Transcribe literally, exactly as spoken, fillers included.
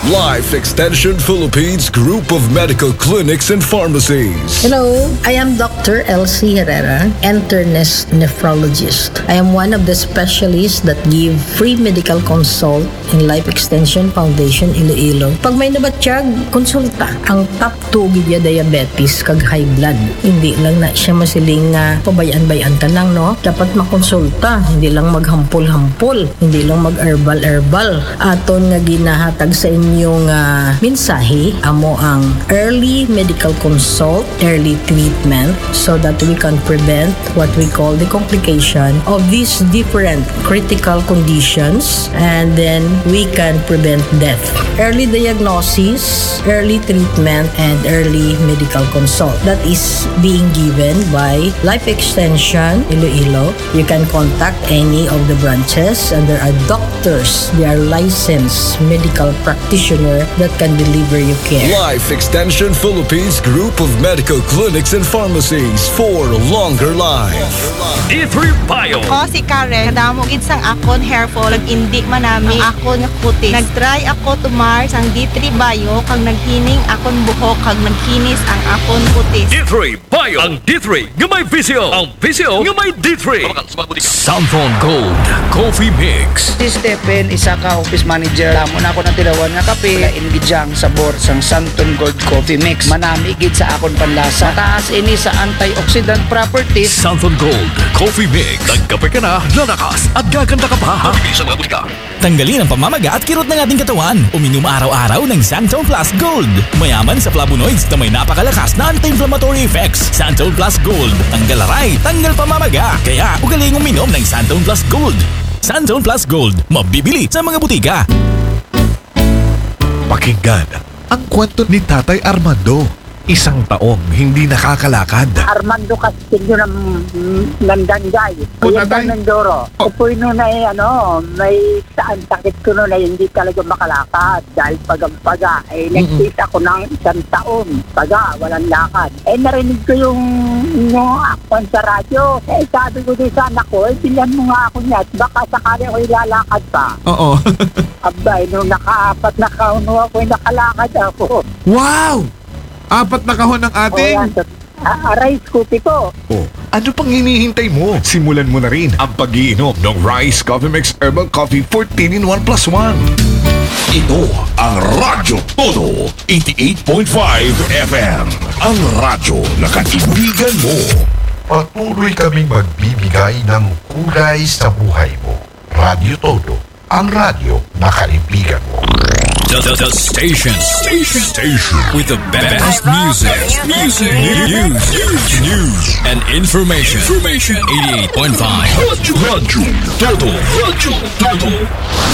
Life Extension Philippines Group of Medical Clinics and Pharmacies. Hello, I am Doctor Elsie Herrera, internist nephrologist. I am one of the specialists that give free medical consult in Life Extension Foundation Iloilo. Pag may nabatsyag, konsulta. Ang top two gidya diabetes kag high blood. Hindi lang na siya masiling nga pabayan-bayan ka lang, no? Dapat makonsulta, hindi lang maghampol-hampol, hindi lang mag-herbal-herbal. Aton nga ginahatag sa inyong uh, mensahe, amo ang early medical consult, early treatment, so that we can prevent what we call the complication of these different critical conditions, and then we can prevent death. Early diagnosis, early treatment, and early medical consult. That is being given by Life Extension Iloilo. You can contact any of the branches, and there are doctors, they are licensed medical practitioner that can deliver you care. Life Extension Philippines Group of Medical Clinics and Pharmacies for longer life. D three Bio. O si Karen, kadamo gid sang akon hair fall, indi manami ang akon nga kutis. Nag-try ako tumar sang D three Bio kag naghining akon buhok kag nagkinis ang akon kutis. D three Bio. Ang D three nga may visio. Ang visio nga may D three. Santon Gold Coffee Mix. Si Stephen, isa ka office manager. Tamo na ako ng tilawan nga kape. Ingidyang sabor sang Santon Gold Coffee Mix. Manami gid sa akon panlasa. Mataas ini sa antioxidant properties. Santon Gold Coffee Mix. Nagkape ka na, lalakas at gaganda ka pa. Sa mga butika. Tanggalin ang pamamaga at kirot ng ating katawan. Uminom araw-araw ng Santon Plus Gold. Mayaman sa flavonoids na may napakalakas na anti-inflammatory effects. Santon Plus Gold. Tanggal aray, tanggal pamamaga. Kaya ugaling uminom ng Santon Plus Gold. Santon Plus Gold. Mabibili sa mga butika. Pakinggan ang kwento ni Tatay Armando. Isang taong hindi nakakalakad. Armando Castillo ng Landanggay. O, Kuya tatay? Mindoro. Oh. Upoy nun ay ano, may saan sakit ko nun ay hindi talaga makalakad. Dahil pagang-paga. Eh, nag-face ako ng isang taon. Paga, walang lakad. Eh, narinig ko yung yung akwan sa radyo. Eh, sabi ko din sa anak ko, eh, bilhan mo nga ako niya. Baka sakali ako ilalakad pa. Oo. Abay, nung nakaapat na kauno ako, nakalakad ako. Wow! Apat na kahon ng O, ating... yan. Ah, aray, scooty ko. Oh, ano pang hinihintay mo? Simulan mo na rin ang pag-iinom ng Rice Coffee Mix Herbal Coffee fourteen in one plus one. Ito ang Radyo Todo eighty-eight point five F M. Ang radyo na kaibigan mo. Patuloy kaming magbibigay ng kulay sa buhay mo. Radyo Todo, ang radyo na kaibigan mo. The, the, the station. Station. Station. With the best music. Music. News. News. News. And information. Information. eighty-eight point five. Radyo Todo. Radyo Todo.